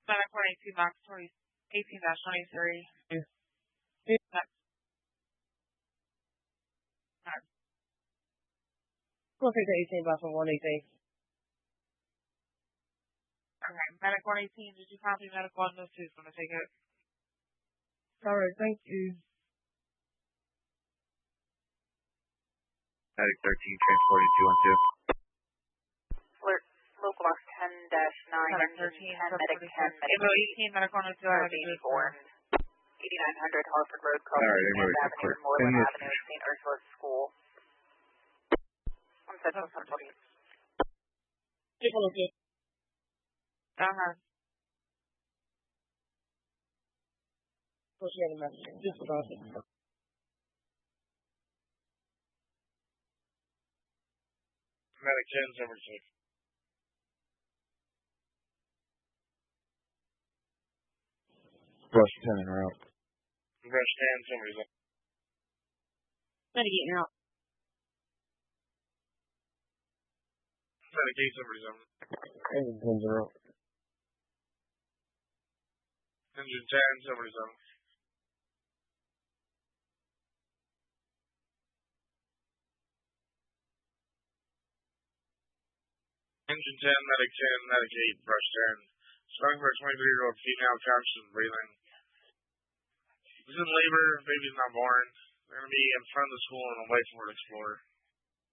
Medic 22, Max 18-23. We'll take the 18 by from 118. Okay, Medic 118, did you copy Medic 102 is going to take it? All right, thank you. Medic 13, transporting 212. Alert, local box 10-9, Medic 13, Medic 10, Medic 18, Medic 102, I have to do it for 8900 Harford Road, College Avenue, and Moreland Avenue, St. Ursula's School. On Central Central. Push the message. Just about it. Medic 10, number 6. Brush 10 en route. Brush 10, somebody's up. Medic 8 out. Medic 8, somebody's up. Engine 10's en route. Engine 10, somebody's up. Engine 10, Medic 10, Medic 8, Brush 10. Starting for a 23-year-old female, conscious and breathing. She's in labor, baby's not born. They're going to be in front of the school and away from Ford Explorer.